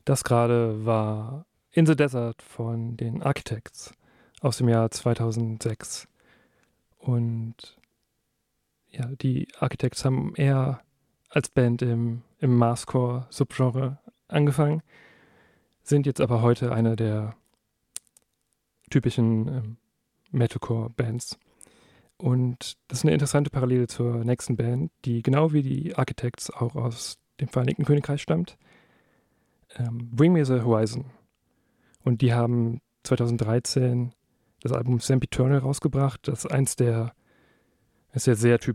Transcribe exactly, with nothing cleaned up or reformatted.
Das gerade war In the Desert von den Architects aus dem Jahr zweitausendsechs. Und ja, die Architects haben eher als Band im, im Mathcore-Subgenre angefangen, sind jetzt aber heute eine der typischen ähm, Metalcore-Bands. Und das ist eine interessante Parallele zur nächsten Band, die genau wie die Architects auch aus dem Vereinigten Königreich stammt. Ähm, Bring Me the Horizon. Und die haben zweitausenddreizehn das Album Sempiternal rausgebracht. Das ist eins der, ist ja sehr typisch